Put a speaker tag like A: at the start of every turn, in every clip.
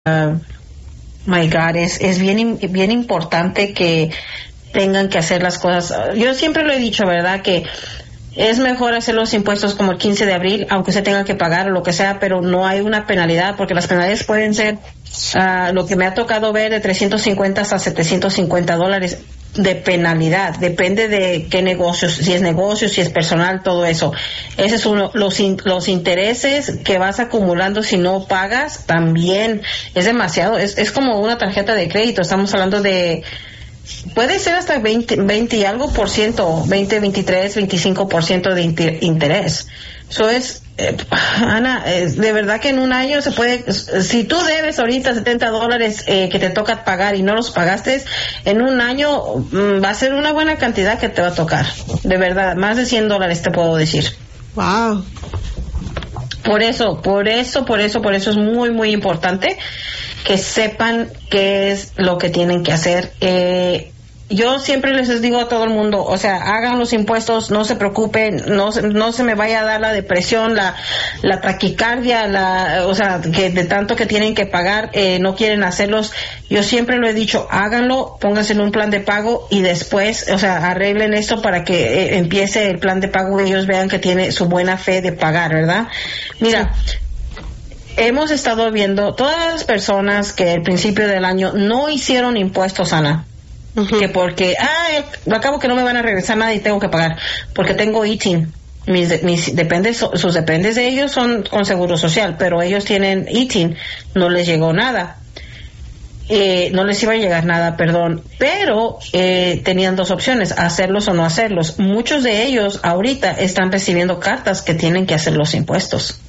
A: My God, es bien importante que tengan que hacer las cosas. Yo siempre lo he dicho, ¿verdad? Que es mejor hacer los impuestos como el 15 de abril, aunque se tenga que pagar o lo que sea, pero no hay una penalidad, porque las penalidades pueden ser lo que me ha tocado ver de $350 hasta $750 de penalidad. Depende de qué negocios, si es personal, todo eso. Ese es uno. Los intereses que vas acumulando si no pagas también es demasiado. Es como una tarjeta de crédito. Estamos hablando de, puede ser hasta 20 y algo por ciento, 20, 23, 25% de interés. Eso es, Ana, de verdad que en un año se puede, si tú debes ahorita $70 que te toca pagar y no los pagaste, en un año va a ser una buena cantidad que te va a tocar. De verdad, más de $100 te puedo decir.
B: Wow.
A: Por eso es muy, muy importante que sepan qué es lo que tienen que hacer. Yo siempre les digo a todo el mundo, o sea, hagan los impuestos, no se preocupen, no se me vaya a dar la depresión, la taquicardia, o sea, que de tanto que tienen que pagar, no quieren hacerlos. Yo siempre lo he dicho, háganlo, pónganse en un plan de pago y después, o sea, arreglen esto para que empiece el plan de pago y ellos vean que tiene su buena fe de pagar, ¿verdad? Mira, sí. Hemos estado viendo todas las personas que al principio del año no hicieron impuestos, Ana. Uh-huh. Que porque, acabo que no me van a regresar nada y tengo que pagar, porque tengo ITIN. Sus dependes de ellos son con seguro social, pero ellos tienen ITIN, no les llegó nada. No les iba a llegar nada, perdón, pero tenían dos opciones, hacerlos o no hacerlos. Muchos de ellos ahorita están recibiendo cartas que tienen que hacer los impuestos.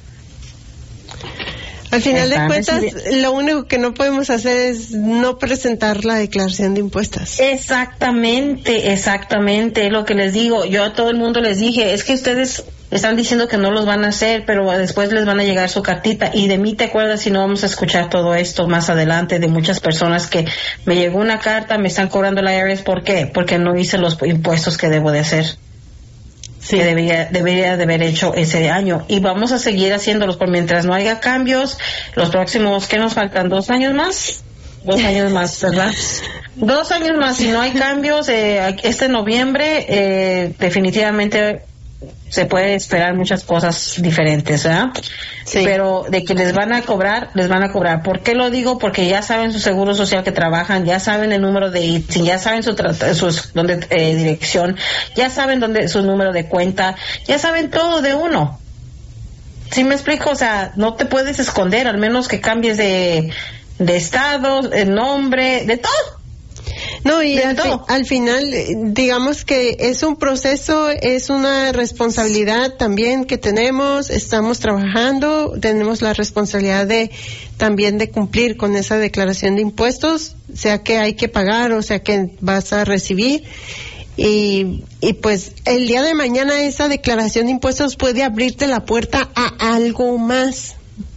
B: Al final de cuentas, lo único que no podemos hacer es no presentar la declaración de impuestos. Exactamente, es
A: lo que les digo. Yo a todo el mundo les dije, es que ustedes están diciendo que no los van a hacer, pero después les van a llegar su cartita. Y de mí te acuerdas si no vamos a escuchar todo esto más adelante de muchas personas que me llegó una carta, me están cobrando la IRS. ¿Por qué? Porque no hice los impuestos que debo de hacer. Sí. Que debería de haber hecho ese año, y vamos a seguir haciéndolos por mientras no haya cambios. Los próximos, ¿qué nos faltan? 2 años más, ¿verdad? 2 años más, si no hay cambios, este noviembre definitivamente se puede esperar muchas cosas diferentes, ¿verdad? Sí. Pero de que les van a cobrar. ¿Por qué lo digo? Porque ya saben su seguro social que trabajan, ya saben el número de ITIN, ya saben su dirección, ya saben su número de cuenta, ya saben todo de uno. ¿Sí me explico? O sea, no te puedes esconder, al menos que cambies de estado, el nombre, de todo.
B: No, y al final, digamos que es un proceso, es una responsabilidad también que tenemos, estamos trabajando, tenemos la responsabilidad también de cumplir con esa declaración de impuestos, sea que hay que pagar o sea que vas a recibir. Y pues el día de mañana esa declaración de impuestos puede abrirte la puerta a algo más.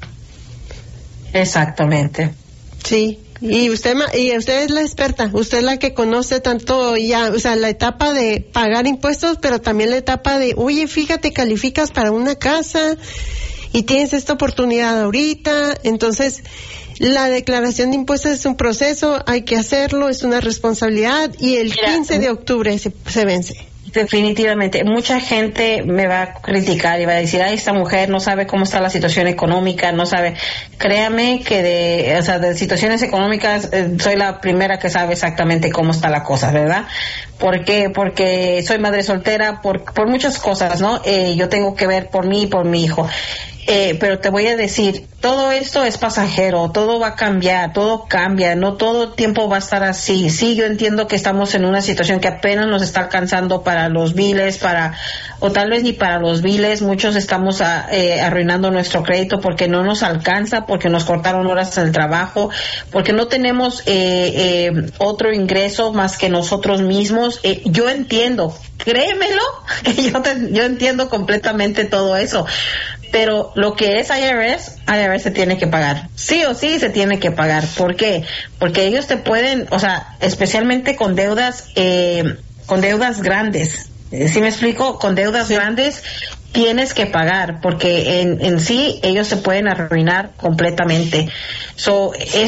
A: Exactamente.
B: Sí. Y usted es la experta, usted es la que conoce tanto ya, o sea, la etapa de pagar impuestos, pero también la etapa de, oye, fíjate, calificas para una casa y tienes esta oportunidad ahorita. Entonces, la declaración de impuestos es un proceso, hay que hacerlo, es una responsabilidad, y el 15 de octubre se vence.
A: Definitivamente, mucha gente me va a criticar y va a decir, esta mujer no sabe cómo está la situación económica, no sabe. Créame que de situaciones económicas soy la primera que sabe exactamente cómo está la cosa, ¿verdad? ¿Por qué? Porque soy madre soltera, por muchas cosas, ¿no? Yo tengo que ver por mí y por mi hijo. Pero te voy a decir, todo esto es pasajero, todo va a cambiar, todo cambia, no todo el tiempo va a estar así. Sí, yo entiendo que estamos en una situación que apenas nos está alcanzando para los biles, o tal vez ni para los biles. Muchos estamos arruinando nuestro crédito porque no nos alcanza, porque nos cortaron horas en el trabajo, porque no tenemos otro ingreso más que nosotros mismos. Yo entiendo, créemelo, que yo entiendo completamente todo eso. Pero lo que es IRS se tiene que pagar. Sí o sí se tiene que pagar. ¿Por qué? Porque ellos te pueden, o sea, especialmente con deudas grandes. ¿Sí me explico? Con deudas grandes tienes que pagar, porque en sí ellos se pueden arruinar completamente.